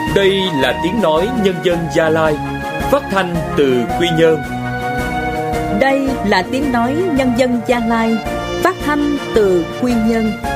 Đây là tiếng nói nhân dân Gia Lai, phát thanh từ Quy Nhơn. Đây là tiếng nói nhân dân Gia Lai, phát thanh từ Quy Nhơn.